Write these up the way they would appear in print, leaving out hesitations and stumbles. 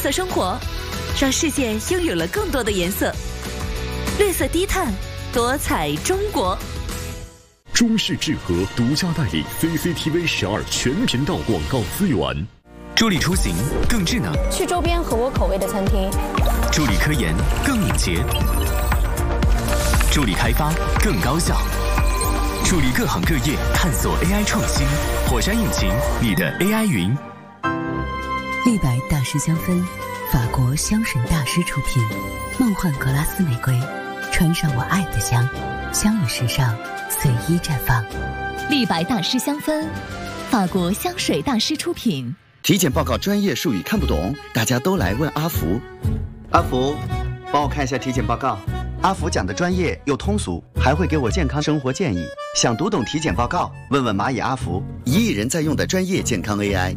色生活，让世界拥有了更多的颜色。绿色低碳，多彩中国。 中视智和独家代理 CCTV12全频道广告资源。 助力出行更智能， 去周边合我口味的餐厅； 助力科研更敏捷，助力开发更高效，助力各行各业探索 AI 创新。火山引擎，你的 AI 云。 立白大师香氛，法国香水大师出品，梦幻格拉斯玫瑰，穿上我爱的香，香与时尚随意绽放。 立白大师香氛，法国香水大师出品。 体检报告专业术语看不懂，大家都来问阿福。阿福，帮我看一下体检报告。阿福讲的专业又通俗，还会给我健康生活建议。想读懂体检报告，问问蚂蚁阿福，1亿人在用的专业健康 AI。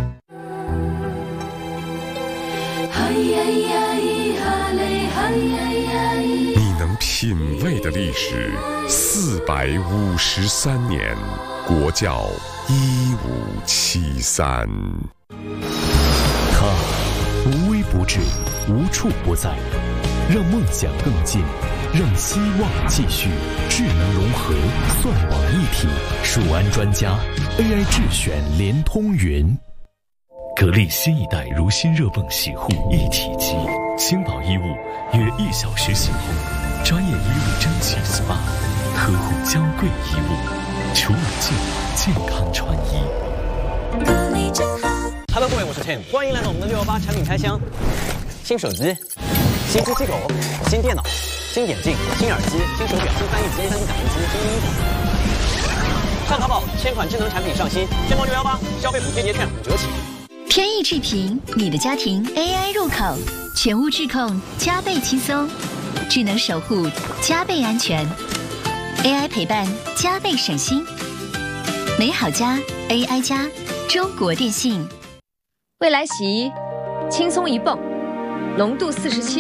你能品味的历史453年，国窖1573。 它无微不至，无处不在，让梦想更近，让希望继续。智能融合，算网一体，数安专家 AI 智选联通云。格力新一代如新热泵洗护一体机，轻薄衣物约1小时洗护，专业衣物蒸汽 SPA， 呵护娇贵衣物，除了健康穿衣。 格力真好。 Hello， 各位，我是 Tim， 欢迎来到我们的618产品开箱。新手机、新机器狗、新电脑、新眼镜、新耳机、新手表、新翻译机、新打印机、新衣服。上淘宝，1000款智能产品上新，天猫618消费补贴节券5折起。 天翼智屏，你的家庭 AI 入口，全屋智控加倍轻松，智能守护加倍安全 ，AI 陪伴加倍省心。美好家 AI 家，中国电信。 未来洗衣轻松一泵，浓度47。